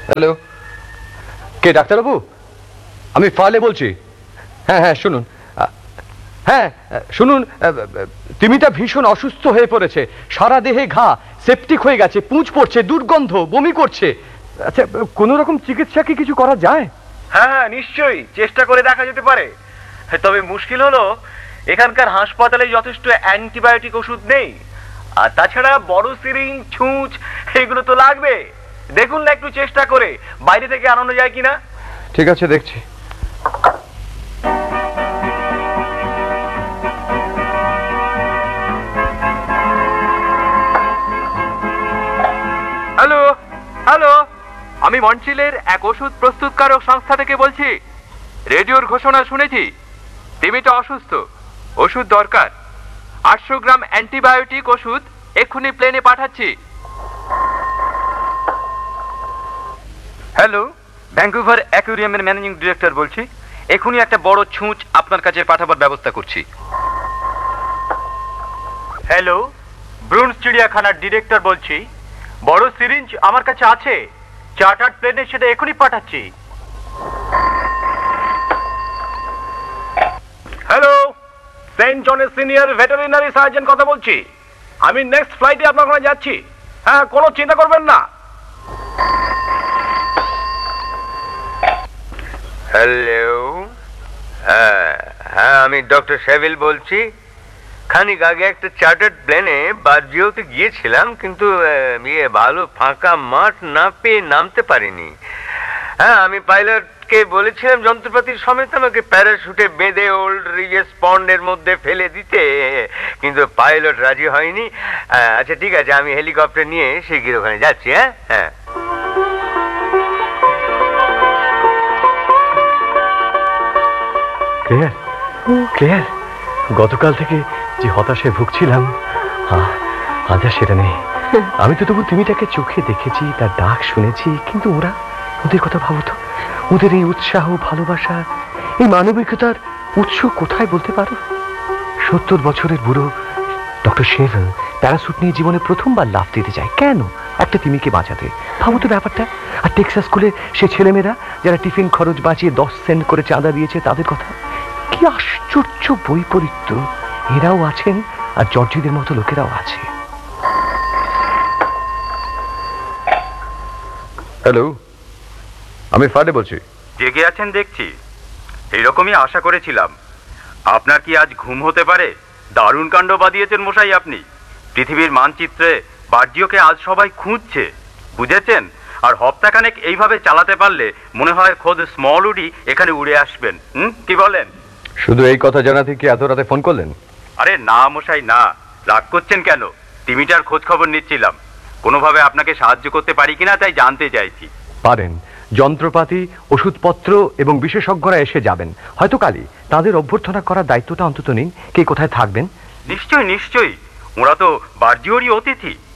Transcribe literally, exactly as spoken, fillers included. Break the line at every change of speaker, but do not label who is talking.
Hello, কে ডাক্তারবাবু? আমি ফালে বলছি। হ্যাঁ হ্যাঁ শুনুন, হ্যাঁ শুনুন, তিমিটা ভীষণ অসুস্থ হয়ে পড়েছে, সারা দেহে ঘা, সেপটিক হয়ে গেছে, পুঁজ পড়ছে, দুর্গন্ধ, বমি করছে। আচ্ছা, কোন রকম চিকিৎসা কি কিছু করা যায়?
হ্যাঁ হ্যাঁ নিশ্চয়ই চেষ্টা করে দেখা যেতে পারে, তবে মুশকিল হলো এখানকার হাসপাতালে যথেষ্ট অ্যান্টিবায়োটিক ওষুধ নেই, আর তাছাড়া বড় সিরিঞ্জ, ছুঁচ এগুলো তো লাগবে। দেখুন না একটু চেষ্টা করে বাইরে থেকে আনানো যায় কিনা।
ঠিক আছে, দেখছি।
হ্যালো হ্যালো আমি মন্ট্রিলের এক ওষুধ প্রস্তুতকারক সংস্থা থেকে বলছি। রেডিওর ঘোষণা শুনেছি তিমিটা অসুস্থ, ওষুধ দরকার। আটশো গ্রাম অ্যান্টিবায়োটিক ওষুধ এক্ষুনি প্লেনে পাঠাচ্ছি।
হ্যালো, ভ্যাঙ্কুভার অ্যাকুরিয়ামের ম্যানেজিং ডিরেক্টর বলছি। এখনই একটা বড় ছুঁচ আপনার কাছে পাঠাবার ব্যবস্থা করছি। হ্যালো, ব্রুন্স চিড়িয়াখানার ডিরেক্টর বলছি। বড় সিরিঞ্জ আমার কাছে আছে, চার্টার্ড প্লেনে সেটা এখনই পাঠাচ্ছি। হ্যালো, সেন্ট জনের সিনিয়র ভেটেরিনারি সার্জন কথা বলছি। আমি নেক্সট ফ্লাইটে আপনার ওখানে যাচ্ছি। হ্যাঁ, কোনো চিন্তা করবেন না।
হ্যালো, হ্যাঁ হ্যাঁ আমি ডক্টর শেভিল বলছি। খানিক আগে একটা চার্টার্ড প্লেনে বার্জিওতে গিয়েছিলাম, কিন্তু ইয়ে ভালো ফাঁকা মাঠ না পেয়ে নামতে পারিনি। হ্যাঁ, আমি পাইলটকে বলেছিলাম যন্ত্রপাতির সমেত আমাকে প্যারাশুটে বেঁধে ওল্ড রিজেস পন্ডের মধ্যে ফেলে দিতে, কিন্তু পাইলট রাজি হয়নি। আচ্ছা ঠিক আছে, আমি হেলিকপ্টার নিয়ে শিগগির ওখানে যাচ্ছি। হ্যাঁ হ্যাঁ
ক্লিয়ার ক্লিয়ার গতকাল থেকে যে হতাশায় ভুগছিলাম, আজ আর সেটা নেই। আমি তো তবু তিমিটাকে চোখে দেখেছি, তার ডাক শুনেছি, কিন্তু ওরা, ওদের কথা ভাবো তো। ওদের এই উৎসাহ, ভালোবাসা, এই মানবিকতার উৎস কোথায় বলতে পারো? সত্তর বছরের বুড়ো ডক্টর শেভেল প্যারাসুট নিয়ে জীবনে প্রথমবার লাফ দিতে যায় কেন? একটা তিমিকে বাঁচাতে। ভাবো তো ব্যাপারটা। আর টেক্সাস স্কুলে সে ছেলেমেয়েরা যারা টিফিন খরচ বাঁচিয়ে দশ সেন্ট করে চাঁদা দিয়েছে, তাদের কথা। কি আশ্চর্য বৈপরীত্য! এরাও আছেন, আর জর্জিদের মতো লোকেরাও আছে। হ্যালো, আমি ফাডে বলছি।
জেগে আছেন দেখছি, এইরকমই আশা করেছিলাম। আপনার কি আজ ঘুম হতে পারে? দারুণ কাণ্ড বাদিয়েছেন মশাই আপনি। পৃথিবীর মানচিত্রে বার্জিওকে আজ সবাই খুঁজছে, বুঝেছেন? আর হপ্তাখানেক এইভাবে চালাতে পারলে মনে হয় খোদ স্মল উডি এখানে উড়ে আসবেন। হুম, কি বলেন?
শুধু এই কথা জানাতে কি এত রাতে ফোন করলেন?
আরে না মশাই না, রাগ করছেন কেন? তিমিটার খোঁজ খবর নিচ্ছিলাম, কোনোভাবে আপনাকে সাহায্য করতে পারি কিনা তাই জানতে চাইছি।
পারেন। যন্ত্রপাতি, ওষুধপত্র এবং বিশেষজ্ঞরা এসে যাবেন হয়তো কালই। তাদের অভ্যর্থনা করার দায়িত্বটা অন্তত নিন। কে কোথায় থাকবেন?
নিশ্চয়ই নিশ্চয়ই, ওরা তো বার্জিওরই অতিথি।